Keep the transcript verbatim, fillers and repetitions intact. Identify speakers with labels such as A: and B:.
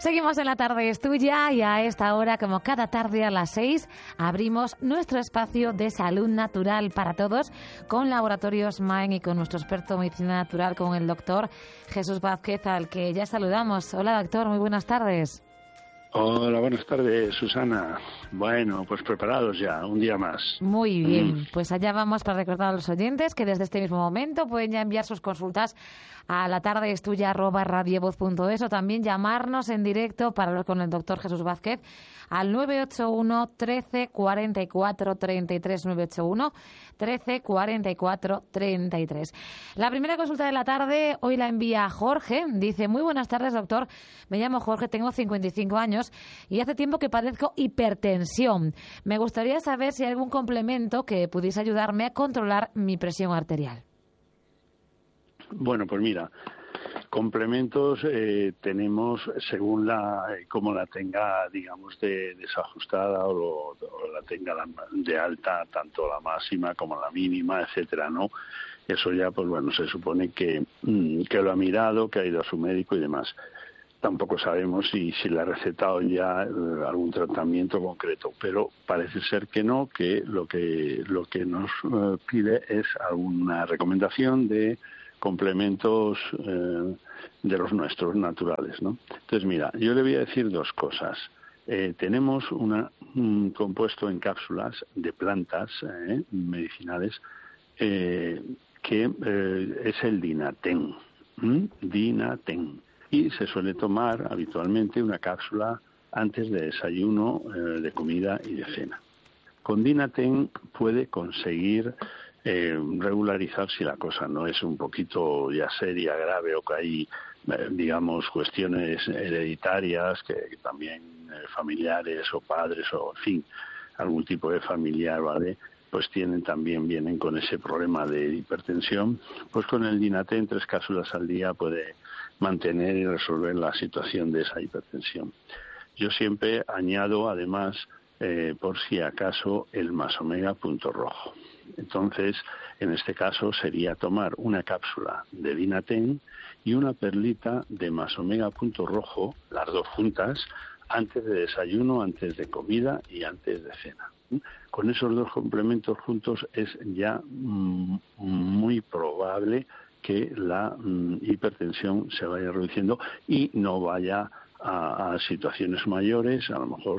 A: Seguimos en La Tarde es Tuya y a esta hora, como cada tarde a las seis, abrimos nuestro espacio de salud natural para todos con Laboratorios Maen y con nuestro experto en medicina natural, con el doctor Jesús Vázquez, al que ya saludamos. Hola, doctor, muy buenas tardes.
B: Hola, buenas tardes, Susana. Bueno, pues preparados ya, un día más.
A: Muy bien,
B: Mm.
A: pues allá vamos para recordar a los oyentes que desde este mismo momento pueden ya enviar sus consultas a la tarde es tuya arroba radiovoz punto es o también llamarnos en directo para hablar con el doctor Jesús Vázquez al nueve ocho uno, trece, cuarenta y cuatro, treinta y tres, nueve ocho uno, trece, cuarenta y cuatro, treinta y tres. La primera consulta de la tarde hoy la envía Jorge. Dice: muy buenas tardes, doctor. Me llamo Jorge, tengo cincuenta y cinco años y hace tiempo que padezco hipertensión. Me gustaría saber si hay algún complemento que pudiese ayudarme a controlar mi presión arterial.
B: Bueno, pues mira, complementos eh, tenemos según la eh, como la tenga, digamos, de desajustada o, lo, o la tenga la, de alta, tanto la máxima como la mínima, etcétera, ¿no? Eso ya, pues bueno, se supone que, mm, que lo ha mirado, que ha ido a su médico y demás. Tampoco sabemos si, si le ha recetado ya eh, algún tratamiento concreto, pero parece ser que no, que lo que lo que nos eh, pide es alguna recomendación de complementos eh, de los nuestros naturales, ¿no? Entonces, mira, yo le voy a decir dos cosas. Eh, tenemos una, un compuesto en cápsulas de plantas eh, medicinales eh, que eh, es el Dinaten, ¿Mm? Dinaten. Y se suele tomar habitualmente una cápsula antes de desayuno, eh, de comida y de cena. Con Dinaten puede conseguir eh, regularizar si la cosa no es un poquito ya seria, grave o que hay, eh, digamos, cuestiones hereditarias, que, que también eh, familiares o padres o, en fin, algún tipo de familiar, ¿vale?, pues tienen también, vienen con ese problema de hipertensión. Pues con el Dinaten, tres cápsulas al día, puede mantener y resolver la situación de esa hipertensión. Yo siempre añado, además, eh, por si acaso, el Masomega punto rojo. Entonces, en este caso sería tomar una cápsula de Dinaten y una perlita de Masomega punto rojo, las dos juntas, antes de desayuno, antes de comida y antes de cena. Con esos dos complementos juntos es ya mm, muy probable que la mm, hipertensión se vaya reduciendo y no vaya a, a situaciones mayores, a lo mejor